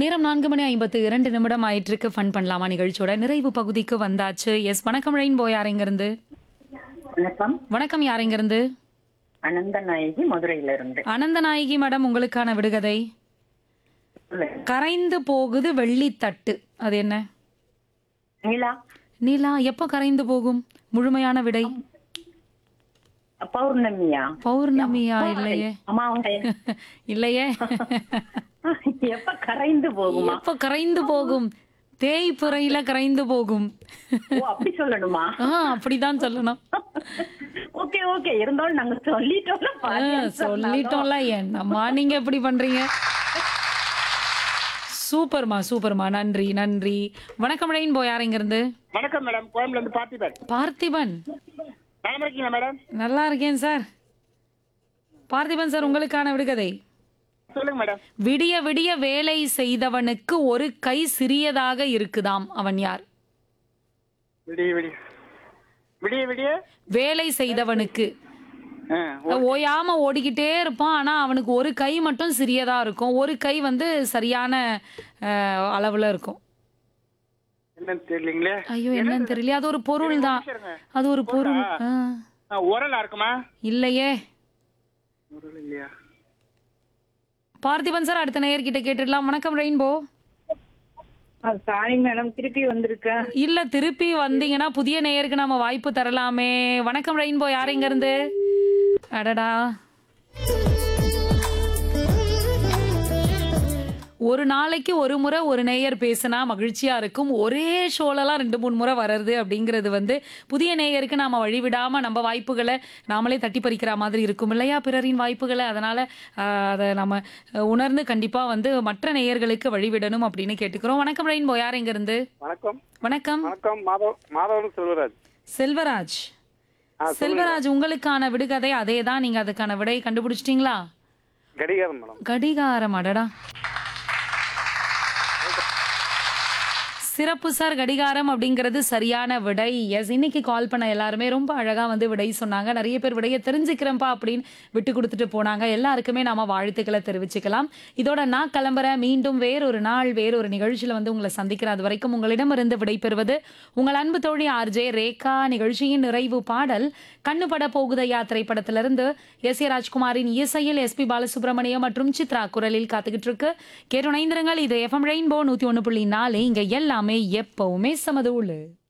நேரம் 4:52 ஆயிட்டிருக்கு. ஃபன் பண்ணலாமா நிகழ்ச்சியோட நிறைவு பகுதிக்கு வந்தாச்சு. எஸ், வணக்கம் ரெயின்போ. யார் எங்கிருந்து? வணக்கம். வணக்கம், யார் எங்கிருந்து? அனந்தநாயகி மதுரையிலிருந்து. அனந்தநாயகி மேடம், உங்களுக்கான விடுகதை. கரைந்து போகுது வெள்ளித்தட்டு, அது என்ன? நிலா. நிலா எப்போ கரைந்து போகும்? முழுமையான விடை பௌர்ணமியா? பௌர்ணமியா? இல்லையே. அமாவாசை. இல்லையே. எப்ப கரைந்து போகுமா? எப்போ கரைந்து போகும்? தேய்புறையில கரைந்து போகும். ஓ, அப்படி சொல்லணுமா? அப்படிதான் சொல்லணும். ஓகே ஓகே, இருந்தாலும் நாங்க சொல்லிட்டோம்ல. என்னம்மா நீங்க எப்படி பண்றீங்க? சூப்பர்மா சூப்பர்மா, நன்றி நன்றி. வணக்கம் ரெயின்போ. யார் எங்க இருந்து? வணக்கம் மேடம், கோயம்புல இருந்து பார்த்திபன். பார்த்திபன், நலமா இருக்கீங்களா மேடம்? நல்லா இருக்கேன் சார். பார்த்திபன் சார், உங்களுக்கான விடுகதை. சொல்லுங்க மேடம். விடிய விடிய வேலை செய்தவனுக்கு ஒரு கை சிறியதாக இருக்குதாம், அவன் யார்? விடிய விடிய விடிய விடிய வேலை செய்தவனுக்கு ஓயாம ஓடிக்கிட்டே இருப்பான். ஆனா அவனுக்கு ஒரு கை மட்டும் சிறியதா இருக்கும். ஒரு கை வந்து சரியான அளவுல இருக்கும். என்னன்னு தெரியலீங்களே. ஐயோ, என்னன்னு தெரியல. அது ஒரு பொருள் தான். அது ஒரு பொருள். உரலா இருக்குமா? இல்லையே. உரல் இல்லையா? பார்த்திபன் சார், அடுத்த நேயர்கிட்ட கேட்டுடலாம். வணக்கம் ரெயின்போ. சாரி மேடம், திருப்பி வந்திருக்கேன். இல்ல, திருப்பி வந்தீங்கன்னா புதிய நேயருக்கு நம்ம வாய்ப்பு தரலாமே. வணக்கம் ரெயின்போ. யார் எங்க இருந்து? அடடா, ஒரு நாளைக்கு ஒரு முறை ஒரு நேயர் பேசினா மகிழ்ச்சியா இருக்கும். ஒரே ஷோலலாம் 2-3 முறை வர்றது அப்படிங்கிறது வந்து புதிய நேயருக்கு நாம வழிவிடாம நம்ம வாய்ப்புகளை நாமளே தட்டி பறிக்கிற மாதிரி இருக்கும் இல்லையா, பிறரின் வாய்ப்புகளை. அதனால அதை நம்ம உணர்ந்து கண்டிப்பா வந்து மற்ற நேயர்களுக்கு வழிவிடணும் அப்படின்னு கேட்டுக்கிறோம். வணக்கம் ரெயின்போ. யார் எங்க இருந்து? வணக்கம். வணக்கம். வணக்கம். மாதவன் செல்வராஜ். செல்வராஜ். செல்வராஜ், உங்களுக்கான விடுகதை அதே தான். நீங்க அதுக்கான விடையை கண்டுபிடிச்சிட்டீங்களா? கடிகாரம் மேடம். கடிகாரம். அடடா, சிறப்பு சார். கடிகாரம் அப்படிங்கிறது சரியான விடை. எஸ், இன்னைக்கு கால் பண்ண எல்லாருமே ரொம்ப அழகா வந்து விடை சொன்னாங்க. நிறைய பேர் விடையை தெரிஞ்சுக்கிறேன்ப்பா அப்படின்னு விட்டு கொடுத்துட்டு போனாங்க. எல்லாருக்குமே நாம வாழ்த்துக்களை தெரிவிச்சுக்கலாம். இதோட நான் கிளம்புறேன். மீண்டும் வேறொரு நாள் வேறொரு நிகழ்ச்சியில வந்து உங்களை சந்திக்கிறேன். அது வரைக்கும் உங்களிடமிருந்து விடைபெறுவது உங்கள் அன்பு தோழி ஆர்ஜே ரேகா. நிகழ்ச்சியின் நிறைவு பாடல் கண்ணுபட போகுதையா திரைப்படத்திலிருந்து எஸ் ஏ ராஜ்குமாரின் இசையில் SP பாலசுப்ரமணியம் மற்றும் சித்ரா குரலில் காத்துக்கிட்டு இருக்கு. கேட்டு இணைந்திருங்கள். இது FM ரெயின்போ 101.4. இங்க எல்லாமே எப்பவுமே சமதூளு.